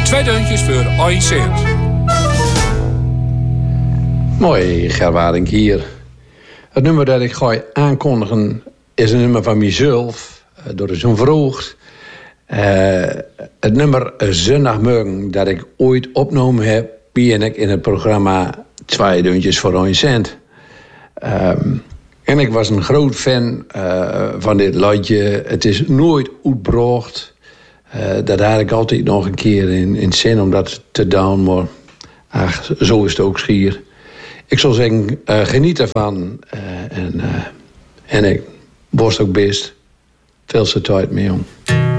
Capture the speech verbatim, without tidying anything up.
Twee deuntjes voor één cent. Mooi, Gerwaardink hier. Het nummer dat ik ga aankondigen is een nummer van mezelf. Door zo'n vroeg. Uh, het nummer Zondagmorgen dat ik ooit opgenomen heb, ben ik in het programma Twee deuntjes voor één cent. Um, en ik was een groot fan uh, van dit liedje. Het is nooit uitgebracht. Uh, dat had ik altijd nog een keer in, in zin om dat te doen. Maar ach, zo is het ook schier. Ik zal zeggen, uh, geniet ervan. Uh, en, uh, en ik borst ook best. Veel tijd mee, jong.